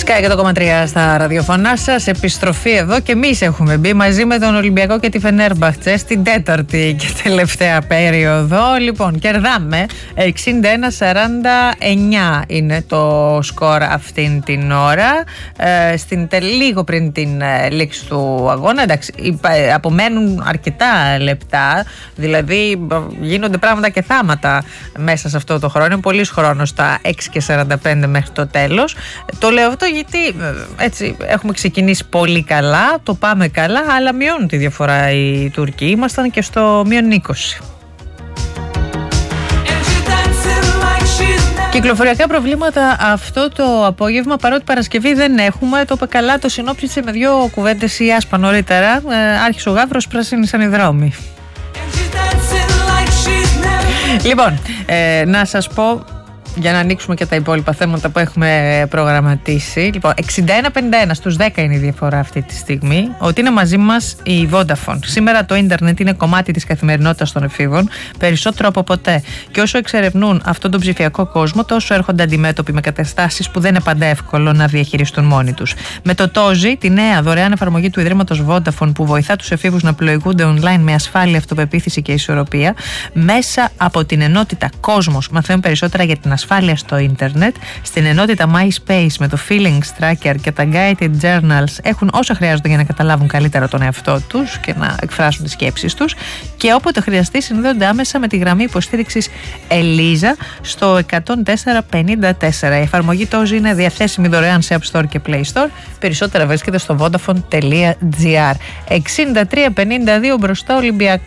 Sky 100,3 στα ραδιοφωνά σας. Επιστροφή εδώ και εμείς έχουμε μπει μαζί με τον Ολυμπιακό και τη Φενέρμπαχτσε στην τέταρτη και τελευταία περίοδο. Λοιπόν, κερδάμε 61-49 είναι το σκορ αυτήν την ώρα. Λίγο πριν την λήξη του αγώνα. Εντάξει, απομένουν αρκετά λεπτά. Δηλαδή γίνονται πράγματα και θάματα μέσα σε αυτό το χρόνο. Είναι πολύς χρόνος τα 6:45 μέχρι το τέλος. Το λέω αυτό γιατί έτσι έχουμε ξεκινήσει πολύ καλά, το πάμε καλά, αλλά μειώνουν τη διαφορά οι Τούρκοι. Ήμασταν και στο -20. Κυκλοφοριακά προβλήματα αυτό το απόγευμα, παρότι Παρασκευή δεν έχουμε. Το είπε καλά, το συνόψισε με δύο κουβέντες η Άσπα νωρίτερα. Άρχισε ο γάβρος, πράσινησαν οι δρόμοι. Λοιπόν, να σας πω, για να ανοίξουμε και τα υπόλοιπα θέματα που έχουμε προγραμματίσει. Λοιπόν, 61-51 στους 10 είναι η διαφορά αυτή τη στιγμή. Ότι είναι μαζί μας η Vodafone. Σήμερα το ίντερνετ είναι κομμάτι της καθημερινότητας των εφήβων, περισσότερο από ποτέ. Και όσο εξερευνούν αυτόν τον ψηφιακό κόσμο, τόσο έρχονται αντιμέτωποι με καταστάσεις που δεν είναι πάντα εύκολο να διαχειριστούν μόνοι τους. Με το Tozi, τη νέα δωρεάν εφαρμογή του Ιδρύματος Vodafone που βοηθά τους εφήβους να πλοηγούνται online με ασφάλεια, αυτοπεποίθηση και ισορροπία, μέσα από την ενότητα Κόσμος μαθαίνουν περισσότερα για την ασφάλεια στο ίντερνετ. Στην ενότητα MySpace με το Feelings Tracker και τα Guided Journals έχουν όσα χρειάζονται για να καταλάβουν καλύτερα τον εαυτό τους και να εκφράσουν τις σκέψεις τους. Και όποτε χρειαστεί, συνδέονται άμεσα με τη γραμμή υποστήριξης Ελίζα στο 10454. Η εφαρμογή Tozi είναι διαθέσιμη δωρεάν σε App Store και Play Store. Περισσότερα βρίσκεται στο vodafone.gr. 63-52 μπροστά Ολυμπιακό.